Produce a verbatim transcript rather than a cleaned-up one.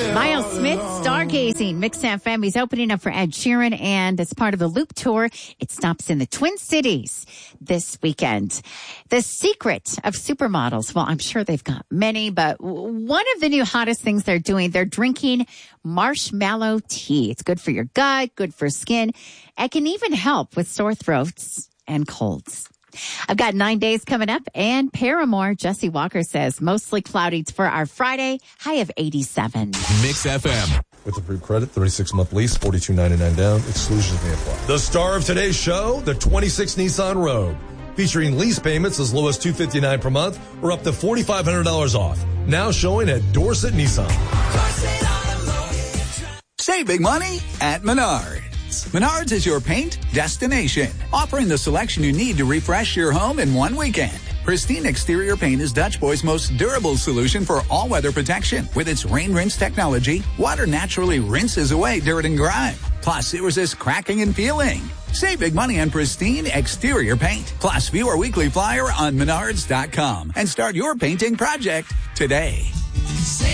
Miles Smith, Stargazing, Mix F M. He's opening up for Ed Sheeran, and as part of the Loop Tour, it stops in the Twin Cities this weekend. The secret of supermodels, well, I'm sure they've got many, but one of the new hottest things they're doing, they're drinking marshmallow tea. It's good for your gut, good for skin. It can even help with sore throats and colds. I've got nine days coming up, and Paramore, Jesse Walker says, mostly cloudy for our Friday, high of eighty-seven. Mix F M. With approved credit, thirty-six month lease, forty-two ninety-nine down. Exclusions may apply. The star of today's show, the twenty-six Nissan Rogue, featuring lease payments as low as two hundred fifty-nine dollars per month or up to four thousand five hundred dollars off. Now showing at Dorset Nissan. Save big money at Menards. Menards is your paint destination, offering the selection you need to refresh your home in one weekend. Pristine Exterior Paint is Dutch Boy's most durable solution for all-weather protection. With its rain rinse technology, water naturally rinses away dirt and grime. Plus, it resists cracking and peeling. Save big money on Pristine Exterior Paint. Plus, view our weekly flyer on menards dot com and start your painting project today.